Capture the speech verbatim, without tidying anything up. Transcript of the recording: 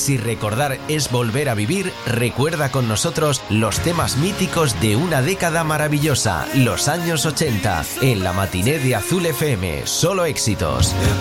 Si recordar es volver a vivir, recuerda con nosotros los temas míticos de una década maravillosa, los años ochenta, en la matiné de Azul F M, solo éxitos.